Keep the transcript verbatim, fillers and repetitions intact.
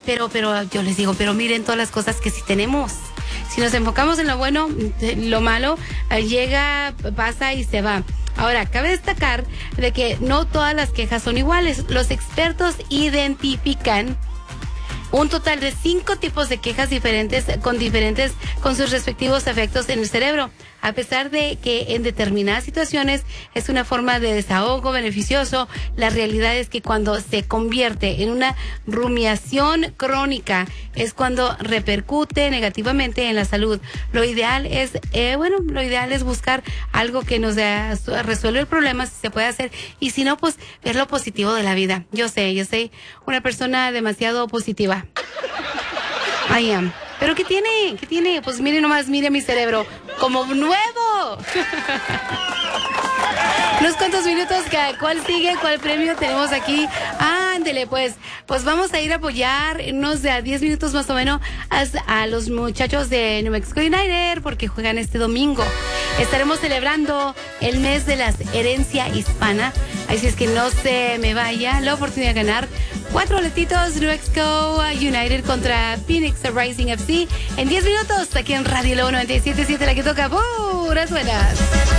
pero, pero yo les digo, pero miren todas las cosas que sí tenemos. Si nos enfocamos en lo bueno, lo malo eh, llega, pasa y se va. Ahora, cabe destacar de que no todas las quejas son iguales. Los expertos identifican un total de cinco tipos de quejas diferentes con diferentes, con sus respectivos efectos en el cerebro. A pesar de que en determinadas situaciones es una forma de desahogo beneficioso, la realidad es que cuando se convierte en una rumiación crónica es cuando repercute negativamente en la salud. Lo ideal es, eh, bueno, lo ideal es buscar algo que nos eh, resuelva el problema, si se puede hacer, y si no, pues ver lo positivo de la vida. Yo sé, yo soy una persona demasiado positiva. I am. ¿Pero qué tiene? ¿Qué tiene? Pues mire nomás, mire mi cerebro. ¡Como nuevo! Unos cuantos minutos, ¿cuál sigue? ¿Cuál premio tenemos aquí? Ándele, pues. Pues vamos a ir a apoyar unos de a diez minutos más o menos a, a los muchachos de New Mexico United porque juegan este domingo. Estaremos celebrando el mes de la herencia hispana. Así es que no se me vaya la oportunidad de ganar cuatro boletitos New Mexico United contra Phoenix Rising F C en diez minutos aquí en Radio Lobo noventa y siete punto siete, la que toca puras buenas.